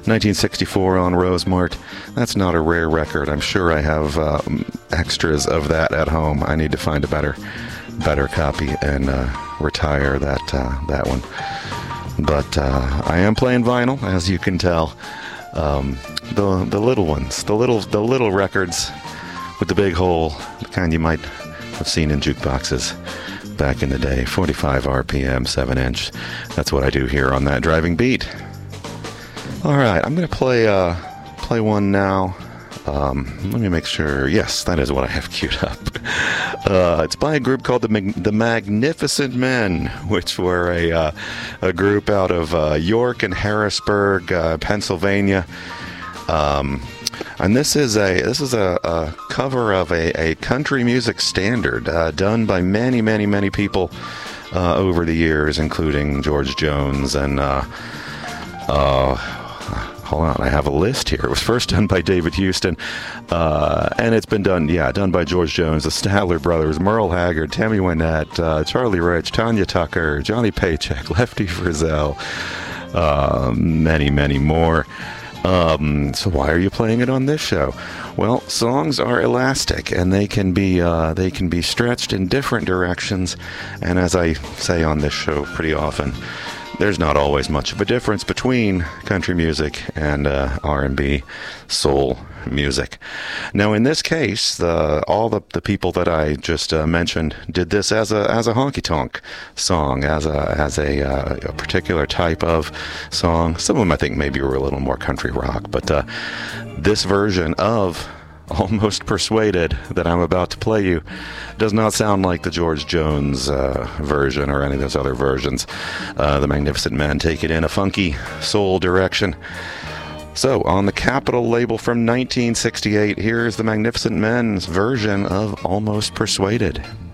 1964 on Rosemart. That's not a rare record. I'm sure I have extras of that at home. I need to find a better copy and retire that one. But I am playing vinyl, as you can tell. The little ones, the little records with the big hole, the kind you might have seen in jukeboxes back in the day. 45 RPM, 7-inch. That's what I do here on That Driving Beat. All right, I'm going to play one now. Let me make sure. Yes, that is what I have queued up. It's by a group called the Magnificent Men, which were a group out of York and Harrisburg, Pennsylvania. And this is a cover of a country music standard done by many people over the years, including George Jones and hold on, I have a list here. It was first done by David Houston, and it's been done by George Jones, the Statler Brothers, Merle Haggard, Tammy Wynette, Charlie Rich, Tanya Tucker, Johnny Paycheck, Lefty Frizzell, many more. So why are you playing it on this show? Well, songs are elastic, and they can be stretched in different directions. And as I say on this show pretty often, there's not always much of a difference between country music and R&B, soul music. Now, in this case, all the people that I just mentioned did this as a honky-tonk song, as a particular type of song. Some of them, I think, maybe were a little more country rock, but this version of Almost Persuaded that I'm about to play you does not sound like the George Jones version or any of those other versions. The Magnificent Men take it in a funky soul direction. So, on the Capitol label from 1968, here's the Magnificent Men's version of Almost Persuaded.